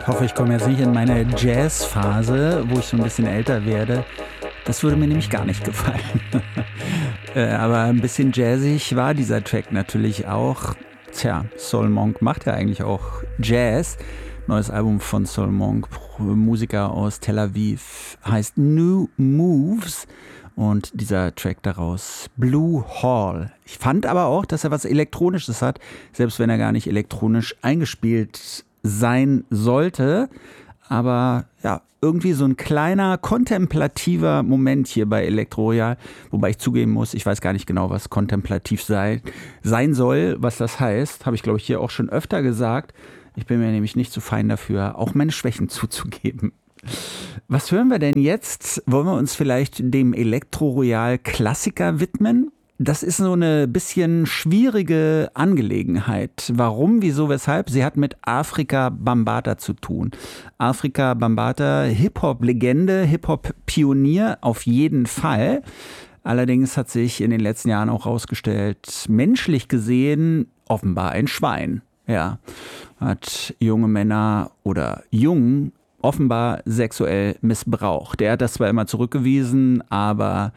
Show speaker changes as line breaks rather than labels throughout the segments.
Ich hoffe, ich komme jetzt nicht in meine Jazz-Phase, wo ich so ein bisschen älter werde. Das würde mir nämlich gar nicht gefallen. Aber ein bisschen jazzig war dieser Track natürlich auch. Tja, Soul Monk macht ja eigentlich auch Jazz. Neues Album von Soul Monk, Musiker aus Tel Aviv, heißt New Moves. Und dieser Track daraus, Blue Hall. Ich fand aber auch, dass er was Elektronisches hat, selbst wenn er gar nicht elektronisch eingespielt sein sollte. Aber ja, irgendwie so ein kleiner kontemplativer Moment hier bei Elektro Royal, wobei ich zugeben muss, ich weiß gar nicht genau, was kontemplativ sein soll, was das heißt. Habe ich, glaube ich, hier auch schon öfter gesagt. Ich bin mir nämlich nicht so fein dafür, auch meine Schwächen zuzugeben. Was hören wir denn jetzt? Wollen wir uns vielleicht dem Elektro Royal Klassiker widmen? Das ist so eine bisschen schwierige Angelegenheit. Warum, wieso, weshalb? Sie hat mit Afrika Bambaataa zu tun. Afrika Bambaataa, Hip-Hop-Legende, Hip-Hop-Pionier auf jeden Fall. Allerdings hat sich in den letzten Jahren auch herausgestellt, menschlich gesehen offenbar ein Schwein. Ja, hat junge Männer oder Jungen offenbar sexuell missbraucht. Er hat das zwar immer zurückgewiesen, aber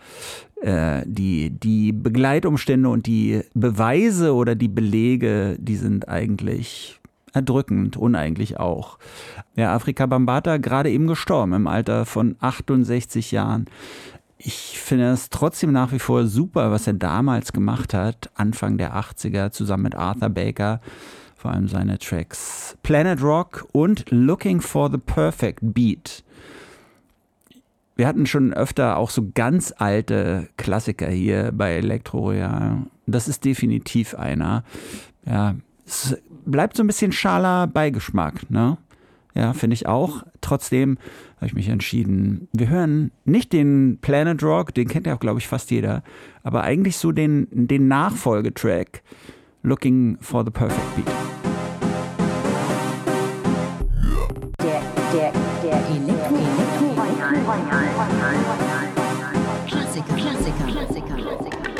die Begleitumstände und die Beweise oder die Belege, die sind eigentlich erdrückend, uneigentlich auch. Ja, Afrika Bambaataa gerade eben gestorben im Alter von 68 Jahren. Ich finde es trotzdem nach wie vor super, was er damals gemacht hat, Anfang der 80er, zusammen mit Arthur Baker. Vor allem seine Tracks Planet Rock und Looking for the Perfect Beat. Wir hatten schon öfter auch so ganz alte Klassiker hier bei Elektro Royal. Das ist definitiv einer. Ja, es bleibt so ein bisschen schaler Beigeschmack, ne? Ja, finde ich auch. Trotzdem habe ich mich entschieden, wir hören nicht den Planet Rock, den kennt ja auch, glaube ich, fast jeder, aber eigentlich so den Nachfolgetrack Looking for the Perfect Beat.
Der Elektro Royal. Klassiker.